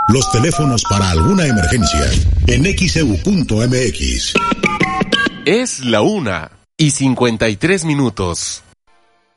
Los teléfonos para alguna emergencia en xeu.mx. Es la 1:53.